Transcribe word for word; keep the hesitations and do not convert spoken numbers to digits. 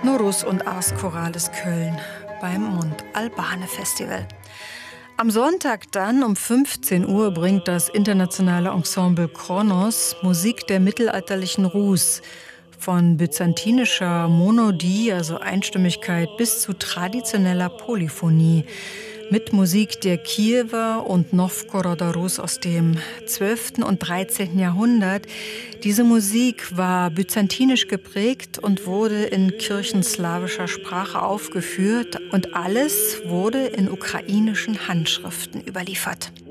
Norus und Ars Chorales Köln beim Mont Albane Festival. Am Sonntag dann um fünfzehn Uhr bringt das internationale Ensemble Kronos Musik der mittelalterlichen Rus von byzantinischer Monodie, also Einstimmigkeit, bis zu traditioneller Polyphonie mit Musik der Kiewer und Nowgoroder Rus aus dem zwölften und dreizehnten Jahrhundert. Diese Musik war byzantinisch geprägt und wurde in kirchenslawischer Sprache aufgeführt und alles wurde in ukrainischen Handschriften überliefert.